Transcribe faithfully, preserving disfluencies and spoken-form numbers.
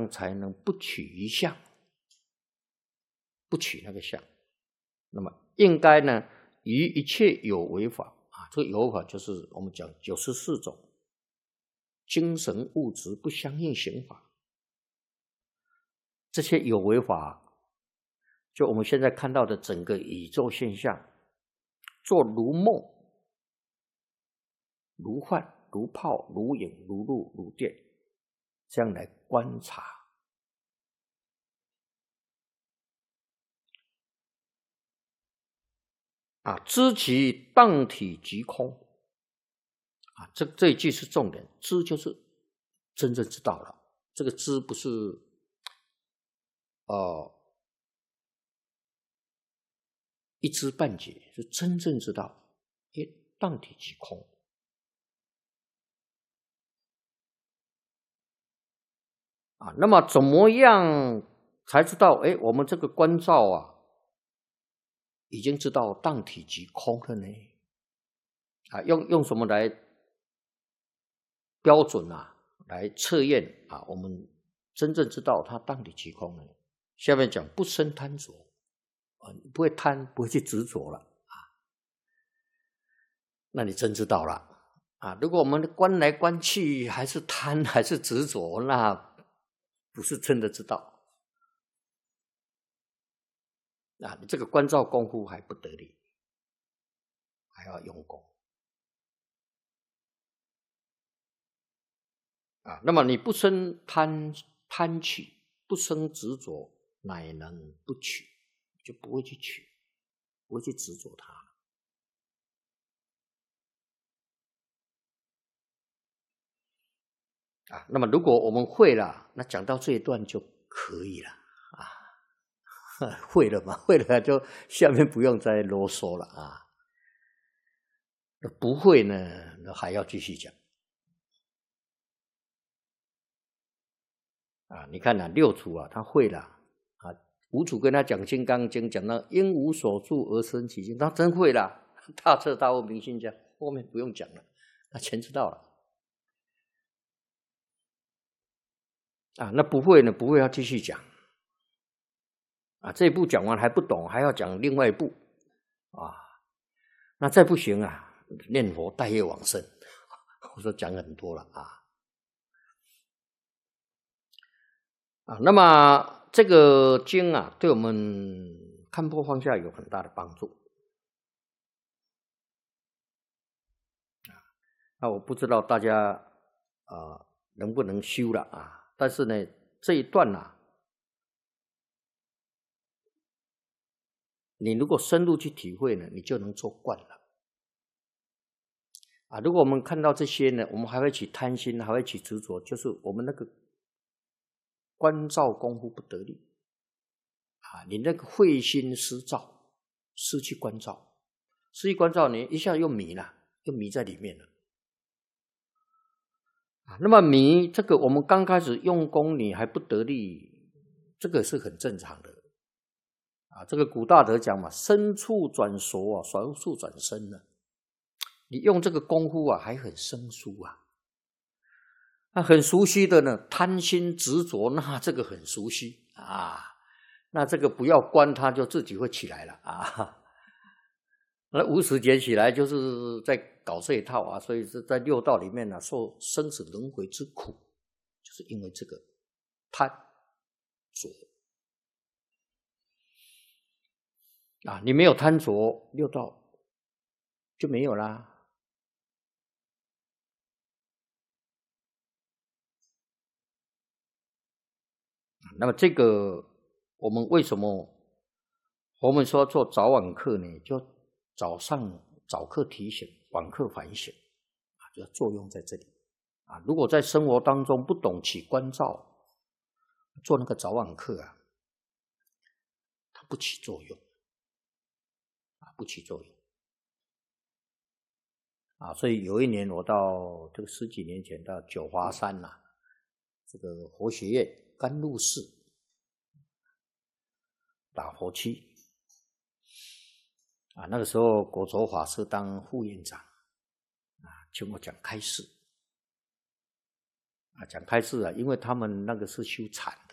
样才能不取一相，不取那个相。那么应该呢，于一切有为法啊，这个有为法就是我们讲九十四种精神物质不相应行法，这些有为法，就我们现在看到的整个宇宙现象，做如梦、如幻、如泡、如影、如露、如电，这样来观察。啊，知其当体即空。啊，这这一句是重点，知就是真正知道了。这个知不是呃一知半解，是真正知道，因为当体即空。啊，那么怎么样才知道？哎，我们这个观照啊，已经知道当体即空了呢？啊，用用什么来标准啊？来测验啊？我们真正知道它当体即空呢？下面讲不生贪着，啊，你不会贪，不会去执着了啊，那你真知道了啊。如果我们观来观去还是贪还是执着，那不是真的知道。啊，你这个观照功夫还不得力，还要用功啊。那么你不生贪贪取，不生执着，乃能不取，就不会去取，不会去执着它啊。那么如果我们会了，那讲到这一段就可以了啊。会了嘛，会了就下面不用再啰嗦了啊。不会呢，那还要继续讲啊。你看啊，六祖啊，他会了啊。五祖跟他讲《金刚经》，讲到因无所住而生其心，他真会了，大彻大悟明心见，后面不用讲了，他全知道了啊。那不会呢，不会要继续讲啊。这一步讲完还不懂，还要讲另外一步啊。那再不行啊，念佛待业往生，我说讲很多了啊。啊，那么这个经啊，对我们看破放下有很大的帮助啊。那我不知道大家啊、呃、能不能修了啊？但是呢，这一段啊，你如果深入去体会呢，你就能做惯了啊。如果我们看到这些呢，我们还会起贪心，还会起执着，就是我们那个观照功夫不得力啊，你那个慧心失照，失去观照，失去观照，你一下又迷了，又迷在里面了啊。那么迷这个，我们刚开始用功，你还不得力，这个是很正常的啊。这个古大德讲嘛，深处转熟啊，熟处转深呢。你用这个功夫啊，还很生疏啊。那很熟悉的呢，贪心执着，那这个很熟悉啊。那这个不要观它，就自己会起来了啊。那无始劫起来就是在搞这一套啊，所以是在六道里面呢、啊，受生死轮回之苦，就是因为这个贪着啊。你没有贪着，六道就没有啦。那么这个我们为什么我们说做早晚课呢？就早上早课提醒，晚课反省啊，就作用在这里啊。如果在生活当中不懂起观照，做那个早晚课啊，它不起作用啊，不起作用啊。所以有一年我到这个十几年前到九华山呐、啊，这个佛学院甘露寺打佛七啊，那个时候果陀法师当副院长啊，请我讲开示啊，讲开示啊，因为他们那个是修禅。